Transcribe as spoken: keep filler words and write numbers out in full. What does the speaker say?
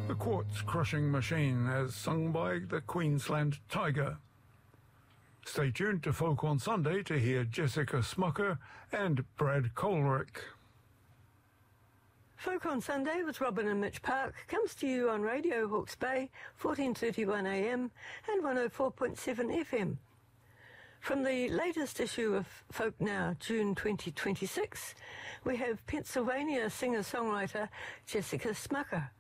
The Quartz Crushing Machine, as sung by the Queensland Tiger. Stay tuned to Folk on Sunday to hear Jessica Smucker and Brad Colrick. Folk on Sunday with Robin and Mitch Park comes to you on Radio Hawke's Bay, fourteen thirty-one A M and one oh four point seven F M. From the latest issue of Folk Now, June twenty twenty-six, we have Pennsylvania singer-songwriter Jessica Smucker.